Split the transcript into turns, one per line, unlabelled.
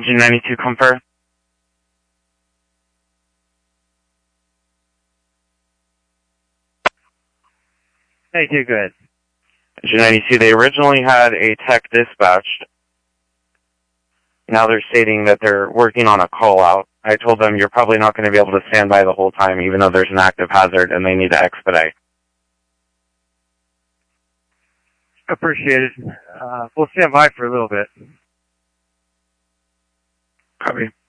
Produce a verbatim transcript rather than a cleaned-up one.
Engine ninety-two, confer.
ninety-two, go ahead.
Engine ninety-two, they originally had a tech dispatched. Now they're stating that they're working on a call-out. I told them you're probably not going to be able to stand by the whole time, even though there's an active hazard, and they need to expedite.
Appreciate it. Uh, we'll stand by for a little bit.
Copy.